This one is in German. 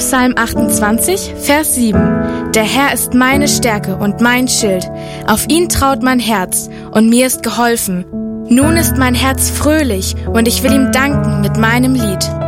Psalm 28, Vers 7. Der Herr ist meine Stärke und mein Schild. Auf ihn traut mein Herz und mir ist geholfen. Nun ist mein Herz fröhlich und ich will ihm danken mit meinem Lied.